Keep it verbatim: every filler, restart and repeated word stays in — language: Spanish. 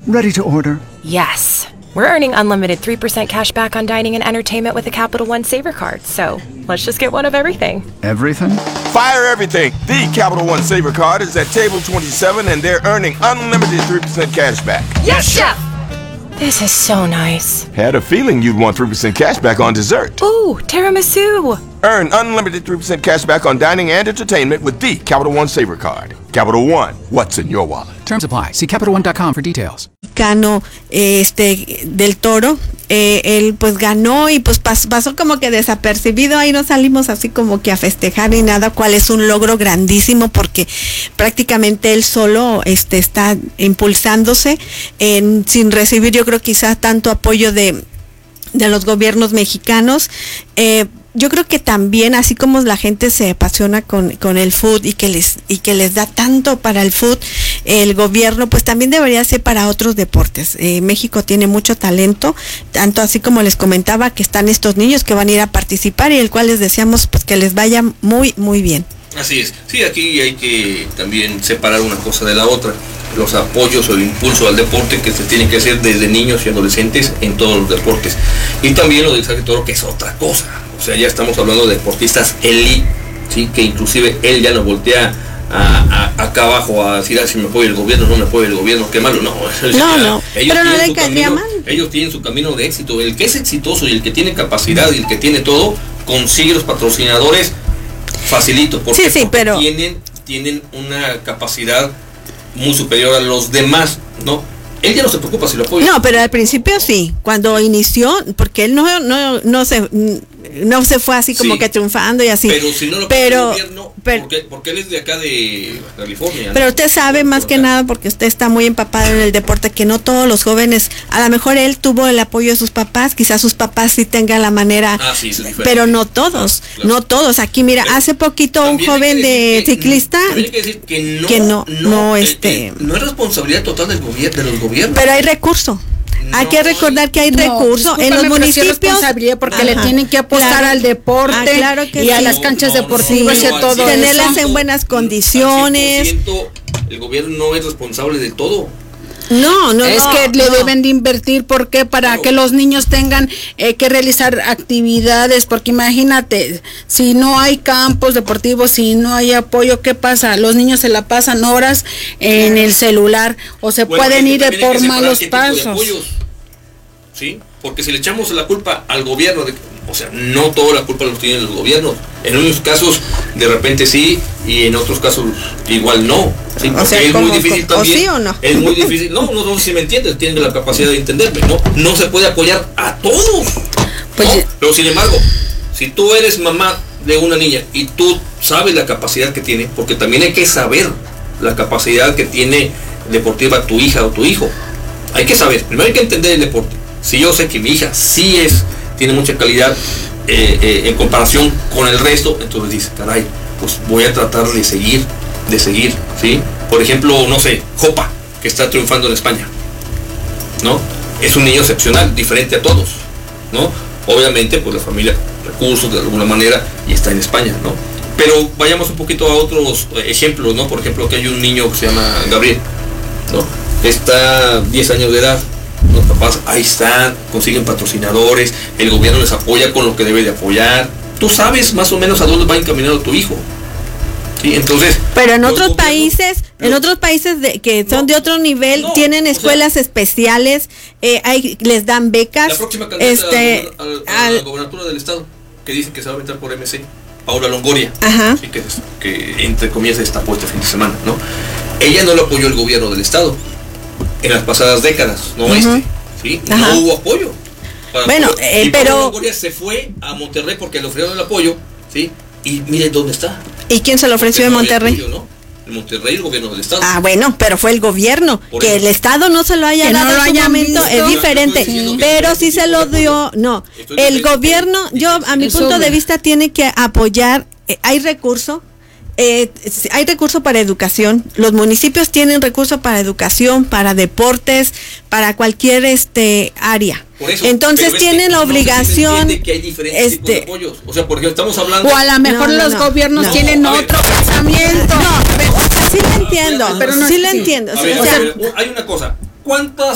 Ready to order. Yes. We're earning unlimited three percent cash back on dining and entertainment with a Capital One Saver card. So let's just get one of everything. Everything? Fire everything. The Capital One Saver card is at table twenty-seven and they're earning unlimited three percent cash back. Yes, Chef! This is so nice. Had a feeling you'd want three percent cash back on dessert. Ooh, tiramisu. Earn unlimited three percent cash back on dining and entertainment with the Capital One Saver card. Capital One, what's in your wallet? Terms apply. See Capital One dot com for details. Cano, este, del Toro, eh, él pues ganó y pues pas, pasó como que desapercibido, ahí no salimos así como que a festejar ni nada, cual es un logro grandísimo porque prácticamente él solo este, está impulsándose en, sin recibir yo creo quizás tanto apoyo de, de los gobiernos mexicanos. eh, Yo creo que también, así como la gente se apasiona con, con el food y que les y que les da tanto para el food, el gobierno pues también debería ser para otros deportes. Eh, México tiene mucho talento, tanto así como les comentaba que están estos niños que van a ir a participar y el cual les deseamos pues que les vaya muy muy bien. Así es. Sí, aquí hay que también separar una cosa de la otra. Los apoyos o el impulso al deporte que se tiene que hacer desde niños y adolescentes en todos los deportes. Y también lo del saque toro, que es otra cosa. O sea, ya estamos hablando de deportistas elite, ¿sí? Que inclusive él ya no voltea a, a, acá abajo a decir, ah, si me apoya el gobierno, no me apoya el gobierno, qué malo. No, no, ya, no. Pero no le caería mal. Ellos tienen su camino de éxito. El que es exitoso y el que tiene capacidad y el que tiene todo, consigue los patrocinadores facilito. ¿Por sí, qué? sí, Porque pero tienen, tienen una capacidad muy superior a los demás, ¿no? Él ya no se preocupa si lo apoya. No, pero al principio sí, cuando inició, porque él no no no se no se fue así como sí, que triunfando y así. Pero si no lo pero, el gobierno, pero, porque, porque él es de acá de California. Pero ¿no? usted sabe más que nada, porque usted está muy empapado en el deporte, que no todos los jóvenes, a lo mejor él tuvo el apoyo de sus papás, quizás sus papás sí tengan la manera, ah, sí, pero no todos, claro, claro. no todos. Aquí mira, pero hace poquito un joven de que, ciclista hay que decir que no, que no, no, no este, eh, no es responsabilidad total del gobierno, de los gobiernos. Pero hay recurso. No, hay que recordar que hay no, recursos en los municipios, responsabilidad porque ajá, le tienen que apostar claro, al deporte ah, claro y sí, a las canchas no, deportivas no, no, y a todo tenerlas eso. En buenas condiciones. El gobierno no es responsable de todo. No, no, es no, que no. le deben de invertir, ¿por qué? Para claro, que los niños tengan eh, que realizar actividades, porque imagínate, si no hay campos deportivos, si no hay apoyo, ¿qué pasa? Los niños se la pasan horas en claro, el celular o se bueno, pueden ir por malos pasos. ¿Sí? Porque si le echamos la culpa al gobierno, de, o sea, no toda la culpa los tienen los gobiernos. En unos casos de repente sí y en otros casos igual no. ¿Sí? O sea, es como, muy difícil también. ¿o sí o no? Es muy difícil. No, no, no sé si me entiendes, tienen la capacidad de entenderme. No, no se puede apoyar a todos. Pues, ¿no? Pero sin embargo, si tú eres mamá de una niña y tú sabes la capacidad que tiene, porque también hay que saber la capacidad que tiene deportiva tu hija o tu hijo. Hay que saber, primero hay que entender el deporte. Si yo sé que mi hija sí es, tiene mucha calidad eh, eh, en comparación con el resto, entonces dice, caray, pues voy a tratar de seguir, de seguir, ¿sí? Por ejemplo, no sé, Jopa, que está triunfando en España, ¿no? Es un niño excepcional, diferente a todos, ¿no? Obviamente, pues la familia, recursos de alguna manera, y está en España, ¿no? Pero vayamos un poquito a otros ejemplos, ¿no? Por ejemplo, que hay un niño que se llama Gabriel, ¿no? Está diez años de edad. Los papás ahí están, consiguen patrocinadores, el gobierno les apoya con lo que debe de apoyar. Tú sabes más o menos a dónde va encaminado tu hijo. Sí, entonces. Pero en otros países, en otros países de, que son no, de otro nivel, no, tienen escuelas o sea, especiales, eh, hay, les dan becas. La próxima candidata este, a, a, a, a la gobernatura del estado, que dicen que se va a meter por M C, Paula Longoria, ajá, sí, que, que entre comillas está puesta este fin de semana, ¿no? Ella no lo apoyó el gobierno del estado. En las pasadas décadas, no uh-huh, este, ¿sí? Ajá. No hubo apoyo. Bueno, eh, y pero Longoria se fue a Monterrey porque le ofrecieron el apoyo, ¿sí? Y miren dónde está. ¿Y quién se lo ofreció en Monterrey? Apoyo, ¿no? En Monterrey, el gobierno del estado. Ah, bueno, pero fue el gobierno. Por que eso, el estado no se lo haya dado no en su momento visto, es diferente, pero sí se lo dio. No, el gobierno, yo a mi punto de vista tiene que apoyar. Eh, hay recurso. Eh, hay recursos para educación, los municipios tienen recursos para educación, para deportes, para cualquier este área. Eso, entonces tienen la obligación no que hay diferentes este, tipos de apoyos. O sea, porque estamos hablando o a lo mejor no, no, los no, gobiernos no, tienen no, otro ver, pensamiento. No, a ver, sí lo entiendo, pero no, sí lo entiendo. A ver, o sea, hay una cosa, ¿cuántas